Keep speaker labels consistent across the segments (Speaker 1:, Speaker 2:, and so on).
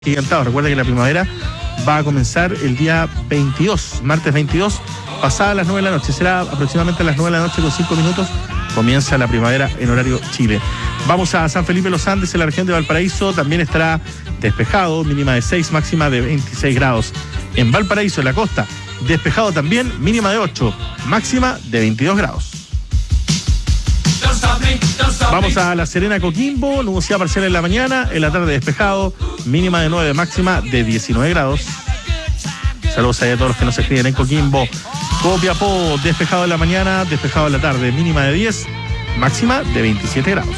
Speaker 1: Gigantado. Recuerda que la primavera va a comenzar el día 22, martes 22, pasadas las 9 de la noche. Será aproximadamente a las 9 de la noche con 5 minutos. Comienza la primavera en horario Chile. Vamos a San Felipe Los Andes, en la región de Valparaíso. También estará despejado, mínima de 6, máxima de 26 grados. En Valparaíso, en la costa, despejado también, mínima de 8, máxima de 22 grados. Vamos a La Serena, Coquimbo, nubosidad parcial en la mañana, en la tarde despejado, mínima de 9, máxima de 19 grados. Saludos a todos los que nos escriben en Coquimbo. Copiapó, despejado en la mañana, despejado en la tarde, mínima de 10, máxima de 27 grados.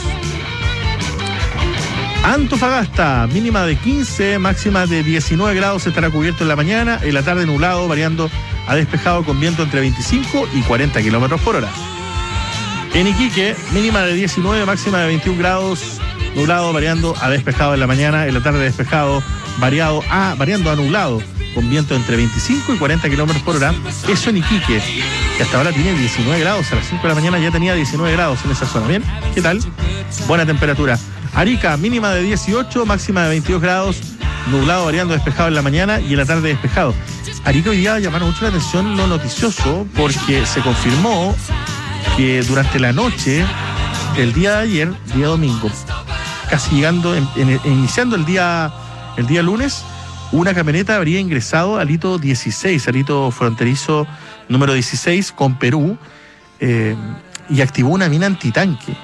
Speaker 1: Antofagasta, mínima de 15, máxima de 19 grados, estará cubierto en la mañana, en la tarde nublado, variando a despejado con viento entre 25 y 40 kilómetros por hora. En Iquique, mínima de 19, máxima de 21 grados, nublado, variando a despejado en la mañana, en la tarde despejado, variando a nublado, con viento entre 25 y 40 kilómetros por hora. Eso en Iquique, que hasta ahora tiene 19 grados, a las 5 de la mañana ya tenía 19 grados en esa zona. ¿Bien? ¿Qué tal? Buena temperatura. Arica, mínima de 18, máxima de 22 grados, nublado, variando, despejado en la mañana y en la tarde despejado. Arica hoy día llamaron mucho la atención lo noticioso, porque se confirmó que durante la noche del día de ayer, día domingo, casi llegando, iniciando el día lunes, una camioneta habría ingresado al hito 16, al hito fronterizo número 16 con Perú, y activó una mina antitanque.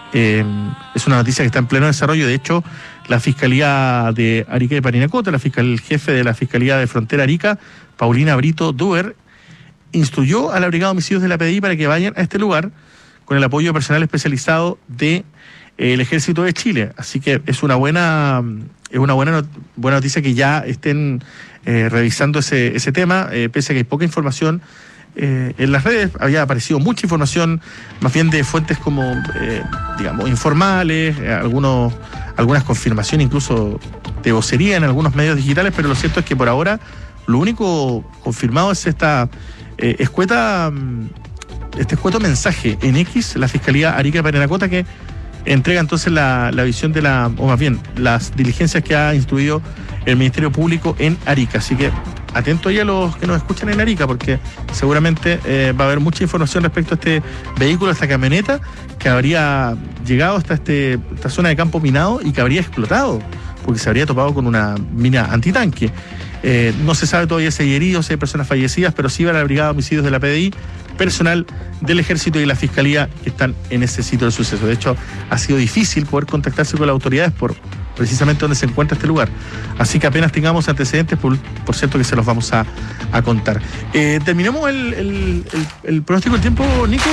Speaker 1: Es una noticia que está en pleno desarrollo. De hecho, la Fiscalía de Arica y Parinacota, el jefe de la Fiscalía de Frontera Arica, Paulina Brito Duer, instruyó a la Brigada de Homicidios de la PDI para que vayan a este lugar con el apoyo de personal especializado del Ejército de Chile. Así que es una buena noticia que ya estén revisando ese tema, pese a que hay poca información. En las redes había aparecido mucha información, más bien de fuentes como, informales, algunas confirmaciones incluso de vocería en algunos medios digitales, pero lo cierto es que por ahora lo único confirmado es este escueto mensaje en X, la Fiscalía Arica y Parinacota, que entrega entonces la visión o más bien las diligencias que ha instruido el Ministerio Público en Arica. Así que atento ya a los que nos escuchan en Arica, porque seguramente va a haber mucha información respecto a este vehículo, a esta camioneta que habría llegado hasta esta zona de campo minado y que habría explotado, porque se habría topado con una mina antitanque. No se sabe todavía si hay heridos, si hay personas fallecidas, pero sí va la Brigada de Homicidios de la PDI, personal del Ejército y la Fiscalía que están en ese sitio del suceso. De hecho, ha sido difícil poder contactarse con las autoridades por precisamente donde se encuentra este lugar. Así que apenas tengamos antecedentes, por cierto que se los vamos a contar. Terminemos el pronóstico del tiempo, Nico.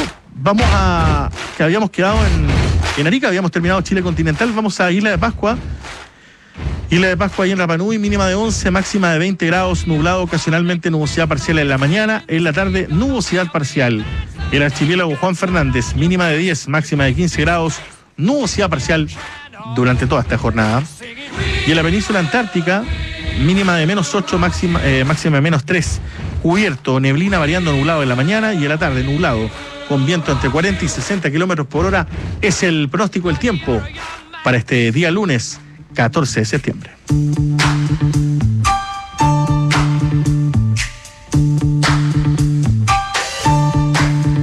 Speaker 1: Que habíamos quedado en Arica, habíamos terminado Chile continental, vamos a Isla de Pascua. Isla de Pascua ahí en Rapa Nui, mínima de 11, máxima de 20 grados, nublado, ocasionalmente nubosidad parcial en la mañana, en la tarde nubosidad parcial. El archipiélago Juan Fernández, mínima de 10, máxima de 15 grados, nubosidad parcial durante toda esta jornada. Y en la península antártica, mínima de menos 8, máxima de menos 3, cubierto, neblina variando nublado en la mañana y en la tarde nublado, con viento entre 40 y 60 kilómetros por hora. Es el pronóstico del tiempo para este día lunes 14 de septiembre.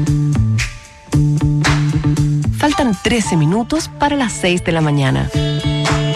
Speaker 2: Faltan 13 minutos para las 6 de la mañana.